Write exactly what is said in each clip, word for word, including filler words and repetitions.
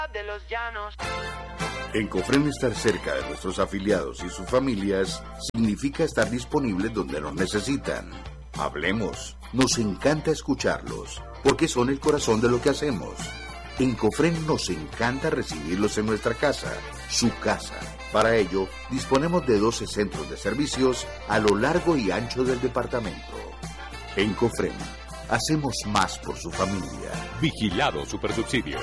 de los llanos. En Cofren, estar cerca de nuestros afiliados y sus familias significa estar disponibles donde nos necesitan. Hablemos, nos encanta escucharlos, porque son el corazón de lo que hacemos. En Cofren nos encanta recibirlos en nuestra casa, su casa. Para ello, disponemos de doce centros de servicios a lo largo y ancho del departamento. En Cofren, hacemos más por su familia. Vigilado Supersubsidio.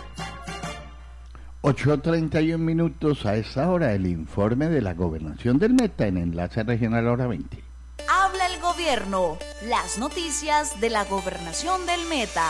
ocho treinta y uno minutos a esta hora, el informe de la Gobernación del Meta en Enlace Regional Hora veinte. Habla el gobierno, las noticias de la Gobernación del Meta.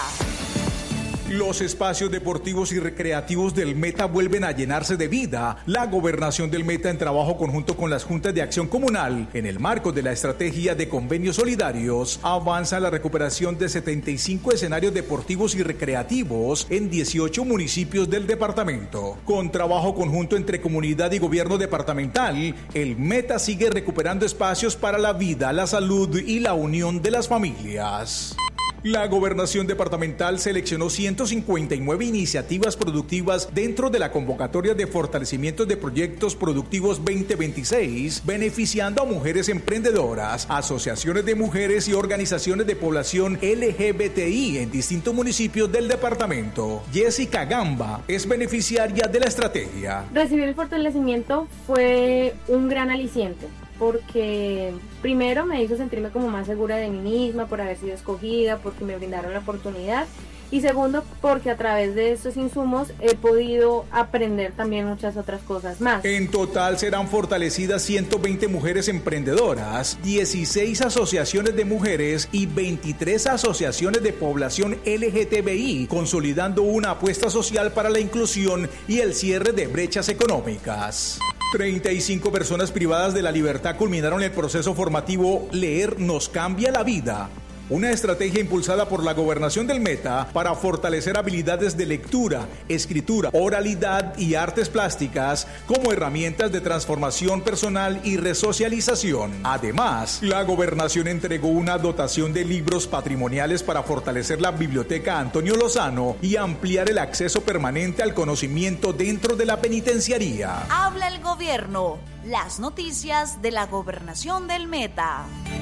Los espacios deportivos y recreativos del Meta vuelven a llenarse de vida. La Gobernación del Meta, en trabajo conjunto con las Juntas de Acción Comunal, en el marco de la estrategia de convenios solidarios, avanza la recuperación de setenta y cinco escenarios deportivos y recreativos en dieciocho municipios del departamento. Con trabajo conjunto entre comunidad y gobierno departamental, el Meta sigue recuperando espacios para la vida, la salud y la unión de las familias. La Gobernación Departamental seleccionó ciento cincuenta y nueve iniciativas productivas dentro de la convocatoria de fortalecimiento de proyectos productivos veinte veintiséis, beneficiando a mujeres emprendedoras, asociaciones de mujeres y organizaciones de población L G B T I en distintos municipios del departamento. Jessica Gamba es beneficiaria de la estrategia. Recibir el fortalecimiento fue un gran aliciente, porque primero me hizo sentirme como más segura de mí misma por haber sido escogida, porque me brindaron la oportunidad, y segundo, porque a través de estos insumos he podido aprender también muchas otras cosas más. En total serán fortalecidas ciento veinte mujeres emprendedoras, dieciséis asociaciones de mujeres y veintitrés asociaciones de población L G T B I, consolidando una apuesta social para la inclusión y el cierre de brechas económicas. treinta y cinco personas privadas de la libertad culminaron el proceso formativo Leer nos cambia la vida, una estrategia impulsada por la Gobernación del Meta para fortalecer habilidades de lectura, escritura, oralidad y artes plásticas como herramientas de transformación personal y resocialización. Además, la Gobernación entregó una dotación de libros patrimoniales para fortalecer la Biblioteca Antonio Lozano y ampliar el acceso permanente al conocimiento dentro de la penitenciaría. Habla el gobierno, las noticias de la Gobernación del Meta.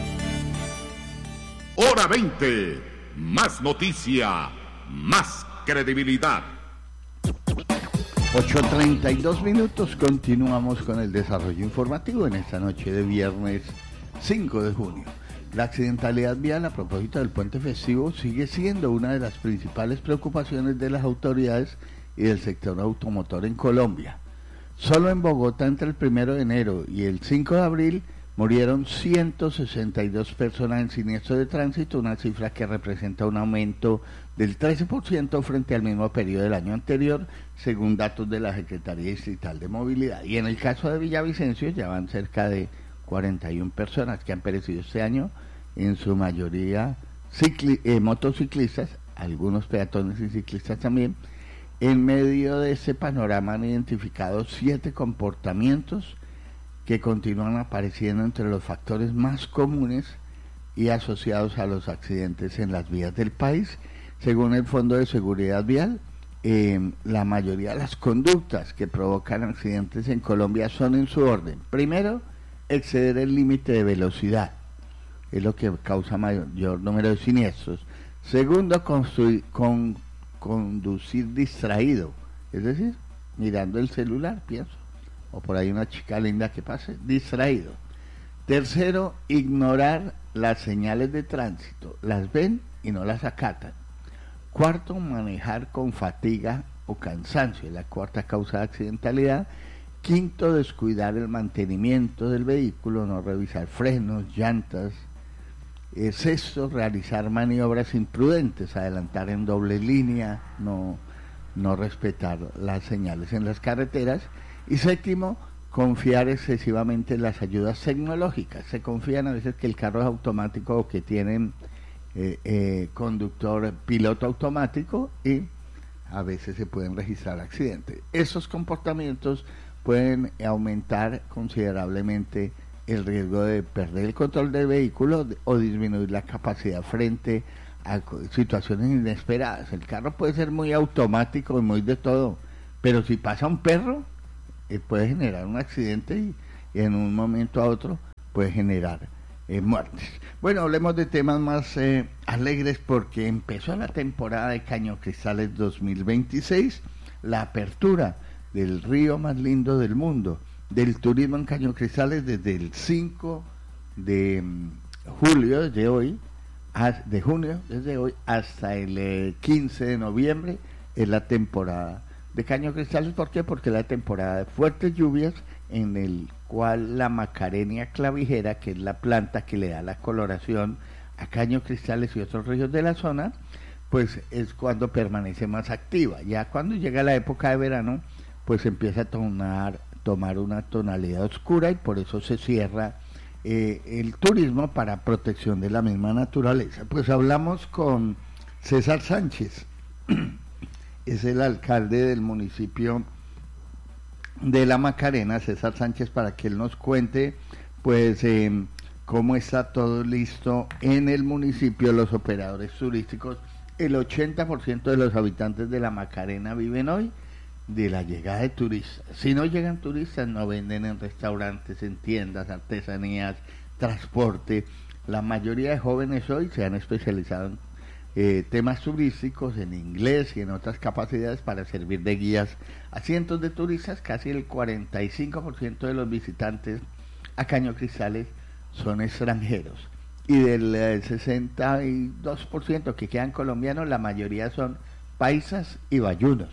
Hora veinte, más noticia, más credibilidad. ocho treinta y dos minutos, continuamos con el desarrollo informativo en esta noche de viernes cinco de junio. La accidentalidad vial a propósito del puente festivo sigue siendo una de las principales preocupaciones de las autoridades y del sector automotor en Colombia. Solo en Bogotá, entre el primero de enero y el cinco de abril, murieron ciento sesenta y dos personas en siniestros de tránsito, una cifra que representa un aumento del trece por ciento frente al mismo periodo del año anterior, según datos de la Secretaría Distrital de Movilidad. Y en el caso de Villavicencio, ya van cerca de cuarenta y una personas que han perecido este año, en su mayoría cicli- eh, motociclistas, algunos peatones y ciclistas también. En medio de ese panorama han identificado siete comportamientos que continúan apareciendo entre los factores más comunes y asociados a los accidentes en las vías del país. Según el Fondo de Seguridad Vial, eh, la mayoría de las conductas que provocan accidentes en Colombia son en su orden. Primero, exceder el límite de velocidad, es lo que causa mayor número de siniestros. Segundo, construir, con, conducir distraído, es decir, mirando el celular, pienso, o por ahí una chica linda que pase, distraído. Tercero, ignorar las señales de tránsito, las ven y no las acatan. Cuarto, manejar con fatiga o cansancio, es la cuarta causa de accidentalidad. Quinto, descuidar el mantenimiento del vehículo, no revisar frenos, llantas. Eh, sexto, realizar maniobras imprudentes, adelantar en doble línea, no, no respetar las señales en las carreteras. Y séptimo, confiar excesivamente en las ayudas tecnológicas. Se confían a veces que el carro es automático o que tienen eh, eh, conductor, piloto automático, y a veces se pueden registrar accidentes. Esos comportamientos pueden aumentar considerablemente el riesgo de perder el control del vehículo o disminuir la capacidad frente a situaciones inesperadas. El carro puede ser muy automático y muy de todo, pero si pasa un perro, eh, puede generar un accidente y, y en un momento a otro puede generar eh, muertes. Bueno, hablemos de temas más eh, alegres porque empezó la temporada de Caño Cristales dos mil veintiséis, la apertura del río más lindo del mundo, del turismo en Caño Cristales desde el cinco de julio, desde hoy, de junio, desde hoy hasta el eh, quince de noviembre, es la temporada de Caño Cristales. ¿Por qué? Porque es la temporada de fuertes lluvias en el cual la Macarenia clavijera, que es la planta que le da la coloración a Caño Cristales y otros ríos de la zona, pues es cuando permanece más activa. Ya cuando llega la época de verano, pues empieza a tomar, tomar una tonalidad oscura y por eso se cierra eh, el turismo para protección de la misma naturaleza. Pues hablamos con César Sánchez, es el alcalde del municipio de La Macarena, César Sánchez, para que él nos cuente pues eh, cómo está todo listo en el municipio, los operadores turísticos. El ochenta por ciento de los habitantes de La Macarena viven hoy de la llegada de turistas. Si no llegan turistas, no venden en restaurantes, en tiendas, artesanías, transporte. La mayoría de jóvenes hoy se han especializado en eh, temas turísticos, en inglés y en otras capacidades para servir de guías a cientos de turistas. Casi el cuarenta y cinco por ciento de los visitantes a Caño Cristales son extranjeros. Y del eh, sesenta y dos por ciento que quedan colombianos, la mayoría son paisas y bayunos.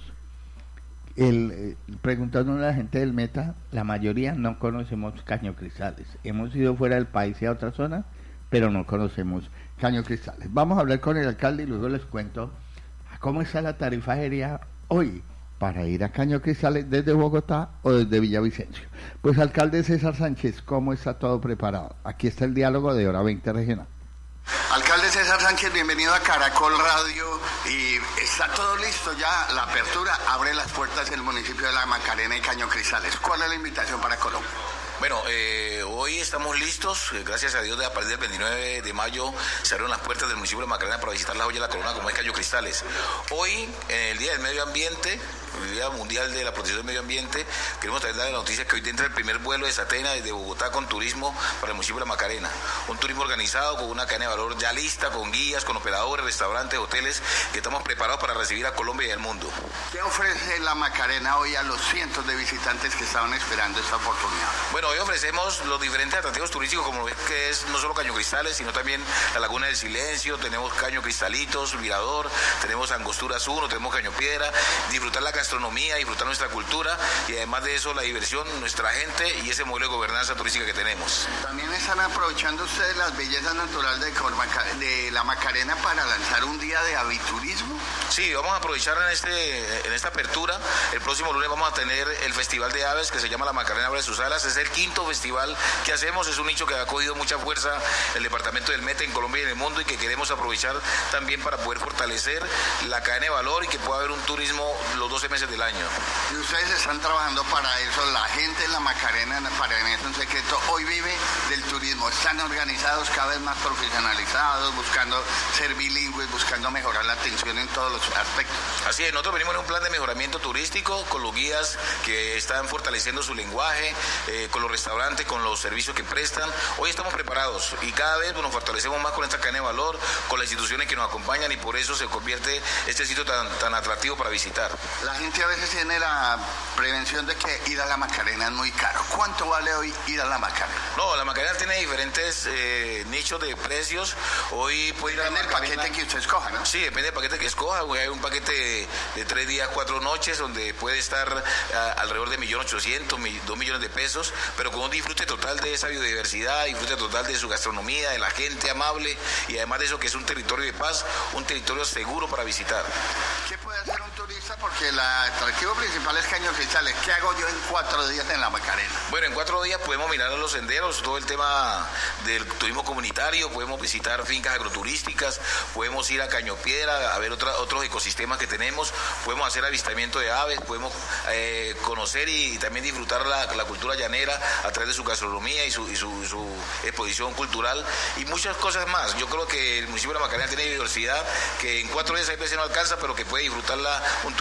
El, eh, preguntando a la gente del Meta, la mayoría no conocemos Caño Cristales. Hemos ido fuera del país y a otra zona, pero no conocemos Caño Cristales. Vamos a hablar con el alcalde y luego les cuento cómo está la tarifa aérea hoy para ir a Caño Cristales desde Bogotá o desde Villavicencio. Pues alcalde César Sánchez, ¿cómo está todo preparado? Aquí está el diálogo de Hora veinte Regional. Alcalde César Sánchez, bienvenido a Caracol Radio, y está todo listo ya, la apertura abre las puertas del municipio de La Macarena y Caño Cristales. ¿Cuál es la invitación para Colombia? Bueno, eh, hoy estamos listos, eh, gracias a Dios, de a partir del veintinueve de mayo se abrieron las puertas del municipio de La Macarena para visitar la joya de la corona como es Caño Cristales. Hoy, en el Día del Medio Ambiente, el Día Mundial de la Protección del Medio Ambiente, queremos traer la noticia que hoy entra el primer vuelo de Satena desde Bogotá con turismo para el municipio de La Macarena. Un turismo organizado con una cadena de valor ya lista, con guías, con operadores, restaurantes, hoteles, que estamos preparados para recibir a Colombia y al mundo. ¿Qué ofrece La Macarena hoy a los cientos de visitantes que estaban esperando esta oportunidad? Bueno, hoy ofrecemos los diferentes atractivos turísticos, como es que es no solo Caño Cristales, sino también la Laguna del Silencio, tenemos Caño Cristalitos, Mirador, tenemos Angosturas uno, tenemos Caño Piedra, disfrutar la gastronomía, disfrutar nuestra cultura y además de eso la diversión, nuestra gente y ese modelo de gobernanza turística que tenemos. También están aprovechando ustedes las bellezas naturales de, de La Macarena para lanzar un día de aviturismo. Sí, vamos a aprovechar en, este, en esta apertura. El próximo lunes vamos a tener el Festival de Aves que se llama La Macarena Abre sus Alas. Es el quinto festival que hacemos, es un nicho que ha cogido mucha fuerza el departamento del Meta en Colombia y en el mundo y que queremos aprovechar también para poder fortalecer la cadena de valor y que pueda haber un turismo los doce meses del año. Y ustedes están trabajando para eso, la gente en La Macarena, para en eso un secreto, hoy vive del turismo, están organizados cada vez más profesionalizados, buscando ser bilingües, buscando mejorar la atención en todos los aspectos. Así es, nosotros venimos en un plan de mejoramiento turístico con los guías que están fortaleciendo su lenguaje, eh, con los restaurantes, con los servicios que prestan. Hoy estamos preparados y cada vez pues, nos fortalecemos más con esta cadena de valor, con las instituciones que nos acompañan y por eso se convierte este sitio tan, tan atractivo para visitar. La gente a veces tiene la prevención de que ir a La Macarena es muy caro. ¿Cuánto vale hoy ir a La Macarena? No, La Macarena tiene diferentes eh, nichos de precios. Hoy puede ir a La Macarena. Depende del paquete que usted escoja, ¿no? Sí, depende del paquete que escoja. Hay un paquete de, de tres días, cuatro noches, donde puede estar a, alrededor de un millón ochocientos mil, dos millones de pesos, pero con un disfrute total de esa biodiversidad, disfrute total de su gastronomía, de la gente amable y además de eso que es un territorio de paz, un territorio seguro para visitar. ¿Qué puede hacer un turista? Porque el atractivo principal es Caño Cristales. ¿Qué hago yo en cuatro días en La Macarena? Bueno, en cuatro días podemos mirar los senderos, todo el tema del turismo comunitario, podemos visitar fincas agroturísticas, podemos ir a Caño Piedra a ver otra, otros ecosistemas que tenemos, podemos hacer avistamiento de aves, podemos eh, conocer y, y también disfrutar la, la cultura llanera a través de su gastronomía y su, y su, su exposición cultural y muchas cosas más. Yo creo que el municipio de La Macarena tiene diversidad que en cuatro días a veces no alcanza, pero que puede disfrutarla un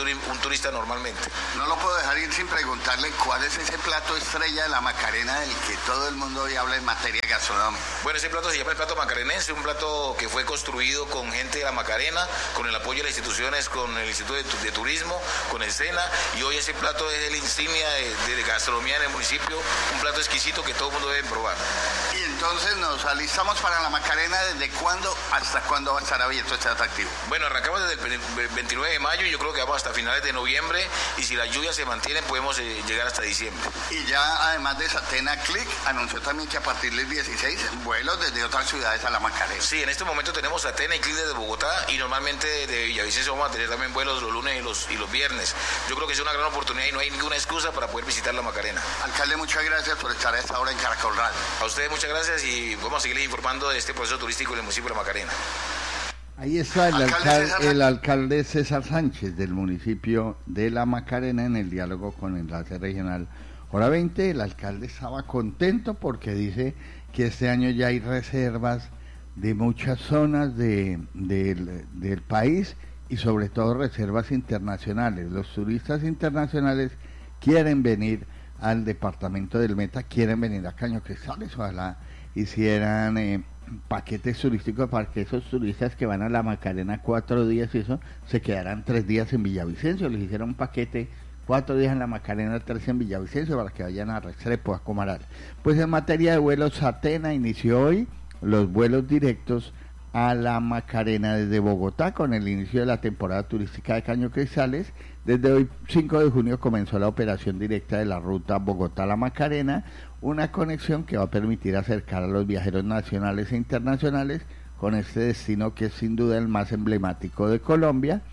turi, un turista normalmente. No lo puedo dejar ir sin preguntarle cuál es ese plato estrella de la Macarena del que todo el mundo hoy habla en materia gastronómica. Bueno, ese plato se llama el plato macarenense, un plato que fue construido con gente de la Macarena, con el apoyo de las instituciones, con el Instituto de, de Turismo, con el SENA, y hoy ese plato es el insignia de, de gastronomía en el municipio, un plato exquisito que todo el mundo debe probar. Y entonces nos alistamos para la Macarena. ¿Desde cuándo hasta cuándo va a estar abierto este atractivo? Bueno, arrancamos desde el veintinueve de mayo y yo creo que vamos hasta finales de noviembre, y si las lluvias se mantienen podemos eh, llegar hasta diciembre. Y ya además de Satena Click anunció también que a partir del dieciséis vuelos desde otras ciudades a la Macarena. Sí, en este momento tenemos Satena y Click desde Bogotá, y normalmente de Villavicencio vamos a tener también vuelos los lunes y los, y los viernes. Yo creo que es una gran oportunidad y no hay ninguna excusa para poder visitar la Macarena. Alcalde, muchas gracias por estar a esta hora en Caracol Radio. A ustedes muchas gracias y vamos a seguirles informando de este proceso turístico en el municipio de la Macarena. Ahí está el alcalde, alcalde, César. el alcalde César Sánchez del municipio de La Macarena en el diálogo con Enlace Regional. Hora veinte, el alcalde estaba contento porque dice que este año ya hay reservas de muchas zonas de, de, del país y sobre todo reservas internacionales. Los turistas internacionales quieren venir al departamento del Meta, quieren venir a Caño Cristales, ojalá hicieran eh, paquetes turísticos para que esos turistas que van a la Macarena cuatro días y eso, se quedarán tres días en Villavicencio. Les hicieron un paquete, cuatro días en la Macarena, tres en Villavicencio, para que vayan a Restrepo, a Comaral. Pues en materia de vuelos, Satena inició hoy los vuelos directos a la Macarena desde Bogotá con el inicio de la temporada turística de Caño Cristales. Desde hoy, cinco de junio, comenzó la operación directa de la ruta Bogotá-La Macarena, una conexión que va a permitir acercar a los viajeros nacionales e internacionales con este destino que es sin duda el más emblemático de Colombia.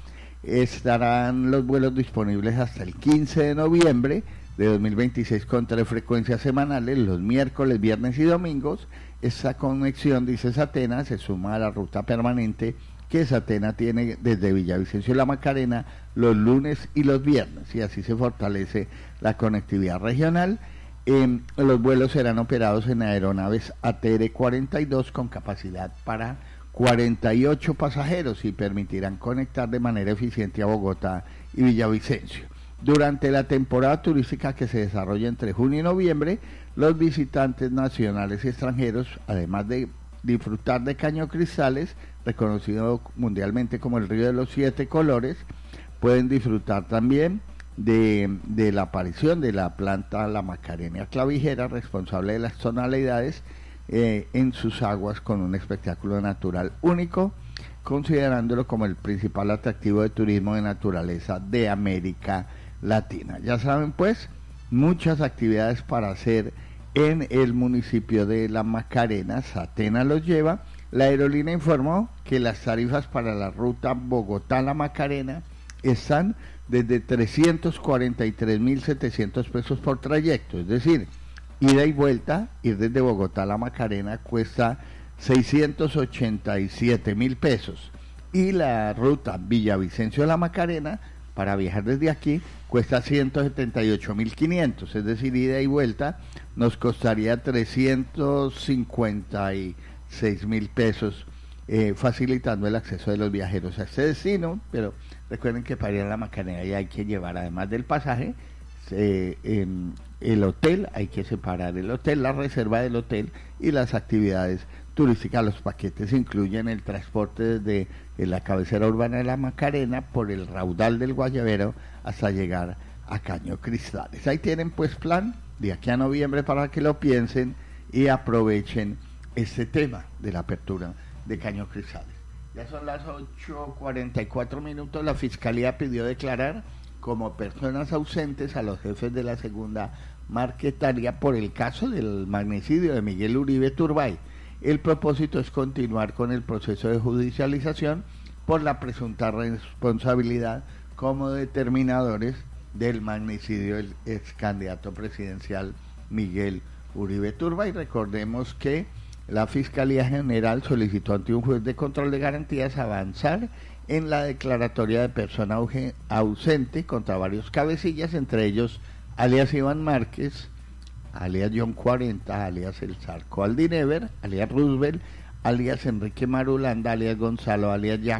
Estarán los vuelos disponibles hasta el quince de noviembre de dos mil veintiséis con tres frecuencias semanales, los miércoles, viernes y domingos. Esta conexión, dice Satena, se suma a la ruta permanente que Satena tiene desde Villavicencio y La Macarena los lunes y los viernes, y así se fortalece la conectividad regional. Eh, los vuelos serán operados en aeronaves A T R cuarenta y dos con capacidad para cuarenta y ocho pasajeros y permitirán conectar de manera eficiente a Bogotá y Villavicencio. Durante la temporada turística que se desarrolla entre junio y noviembre, los visitantes nacionales y extranjeros, además de disfrutar de Caño Cristales, reconocido mundialmente como el río de los siete colores, pueden disfrutar también de, de la aparición de la planta La Macarena clavijera, responsable de las tonalidades eh, en sus aguas, con un espectáculo natural único, considerándolo como el principal atractivo de turismo de naturaleza de América Latina. Ya saben pues, muchas actividades para hacer en el municipio de La Macarena. Satena los lleva. La aerolínea informó que las tarifas para la ruta Bogotá-La Macarena están desde trescientos cuarenta y tres mil setecientos pesos por trayecto, es decir, ida y vuelta, ir desde Bogotá a La Macarena cuesta seiscientos ochenta y siete mil pesos, y la ruta Villavicencio-La Macarena para viajar desde aquí cuesta ciento setenta y ocho mil quinientos, es decir, ida y vuelta nos costaría trescientos cincuenta y seis mil pesos, eh, facilitando el acceso de los viajeros a este destino. Pero recuerden que para ir a La Macarena ya hay que llevar, además del pasaje, eh, en el hotel, hay que separar el hotel, la reserva del hotel y las actividades turísticas. Los paquetes incluyen el transporte desde la cabecera urbana de La Macarena por el raudal del Guayabero hasta llegar a Caño Cristales. Ahí tienen pues plan de aquí a noviembre para que lo piensen y aprovechen este tema de la apertura de Caño Cristales. Ya son las ocho cuarenta y cuatro minutos. La Fiscalía pidió declarar como personas ausentes a los jefes de la segunda marquetaria por el caso del magnicidio de Miguel Uribe Turbay. El propósito es continuar con el proceso de judicialización por la presunta responsabilidad como determinadores del magnicidio del ex candidato presidencial Miguel Uribe Turbay. Recordemos que la Fiscalía General solicitó ante un juez de control de garantías avanzar en la declaratoria de persona ausente contra varios cabecillas, entre ellos alias Iván Márquez, alias John cuarenta, alias El Zarco Aldinever, alias Roosevelt, alias Enrique Marulanda, alias Gonzalo, alias Yaco,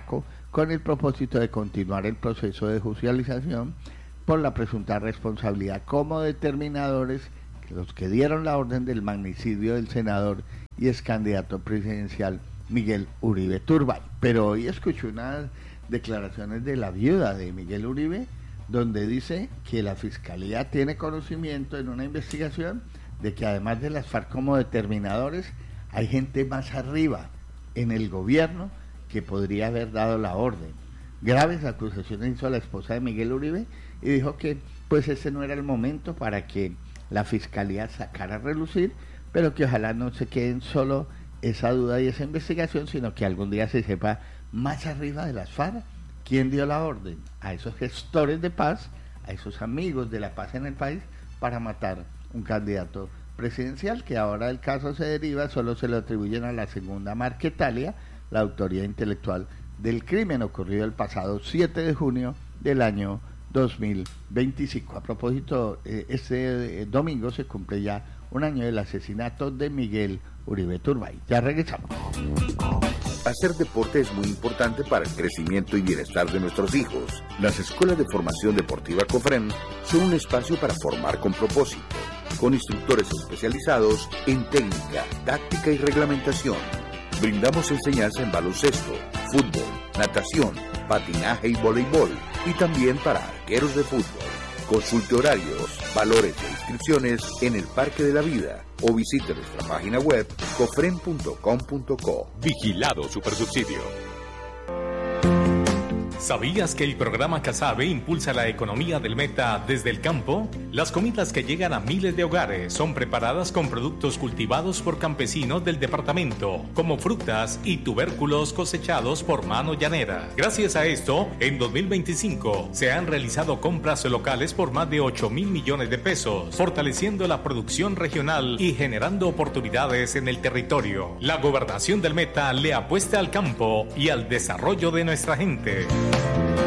con el propósito de continuar el proceso de judicialización por la presunta responsabilidad como determinadores, los que dieron la orden del magnicidio del senador y ex candidato presidencial Miguel Uribe Turbay. Pero hoy escuché unas declaraciones de la viuda de Miguel Uribe, donde dice que la Fiscalía tiene conocimiento en una investigación de que además de las FARC como determinadores, hay gente más arriba en el gobierno que podría haber dado la orden. Graves acusaciones hizo la esposa de Miguel Uribe y dijo que pues ese no era el momento para que la Fiscalía sacara a relucir, pero que ojalá no se queden solo esa duda y esa investigación, sino que algún día se sepa más arriba de las FARC quién dio la orden a esos gestores de paz, a esos amigos de la paz en el país, para matar un candidato presidencial, que ahora el caso se deriva, solo se lo atribuyen a la segunda Marquetalia, la autoría intelectual del crimen ocurrido el pasado siete de junio del año dos mil veinticinco. A propósito, eh, este eh, domingo se cumple ya un año del asesinato de Miguel Uribe Turbay. Ya regresamos. Hacer deporte es muy importante para el crecimiento y bienestar de nuestros hijos. Las escuelas de formación deportiva COFREN son un espacio para formar con propósito, con instructores especializados en técnica, táctica y reglamentación. Brindamos enseñanza en baloncesto, fútbol, natación, patinaje y voleibol, y también para arqueros de fútbol. Consulte horarios, valores e inscripciones en el Parque de la Vida o visite nuestra página web cofren punto com punto co. Vigilado Supersubsidio. ¿Sabías que el programa Casabe impulsa la economía del Meta desde el campo? Las comidas que llegan a miles de hogares son preparadas con productos cultivados por campesinos del departamento, como frutas y tubérculos cosechados por mano llanera. Gracias a esto, en dos mil veinticinco se han realizado compras locales por más de ocho mil millones de pesos, fortaleciendo la producción regional y generando oportunidades en el territorio. La gobernación del Meta le apuesta al campo y al desarrollo de nuestra gente.